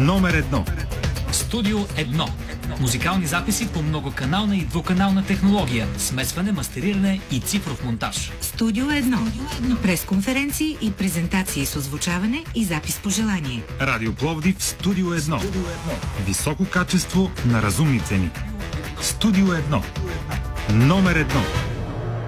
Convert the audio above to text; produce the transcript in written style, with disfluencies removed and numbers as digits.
номер 1. Студио 1. Музикални записи по многоканална и двуканална технология, смесване, мастериране и цифров монтаж. Студио 1. Пресконференции и презентации с озвучаване и запис по желание. Радио Пловдив, Студио 1. Високо качество на разумни цени. Студио 1. Номер 1.